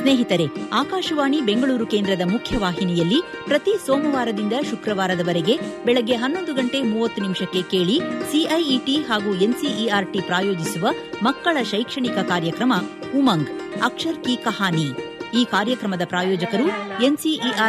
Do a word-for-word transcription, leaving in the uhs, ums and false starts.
ಸ್ನೇಹಿತರೆ, ಆಕಾಶವಾಣಿ ಬೆಂಗಳೂರು ಕೇಂದ್ರದ ಮುಖ್ಯವಾಹಿನಿಯಲ್ಲಿ ಪ್ರತಿ ಸೋಮವಾರದಿಂದ ಶುಕ್ರವಾರದವರೆಗೆ ಬೆಳಗ್ಗೆ ಹನ್ನೊಂದು ಗಂಟೆ ಮೂವತ್ತು ನಿಮಿಷಕ್ಕೆ ಕೇಳಿ ಸಿಐಇಟಿ ಹಾಗೂ ಎನ್ಸಿಇಆರ್ಟಿ ಪ್ರಾಯೋಜಿಸುವ ಮಕ್ಕಳ ಶೈಕ್ಷಣಿಕ ಕಾರ್ಯಕ್ರಮ ಉಮಂಗ್ ಅಕ್ಷರ್ ಕಿ ಕಹಾನಿ. ಈ ಕಾರ್ಯಕ್ರಮದ ಪ್ರಾಯೋಜಕರು ಎನ್ಸಿಇಆರ್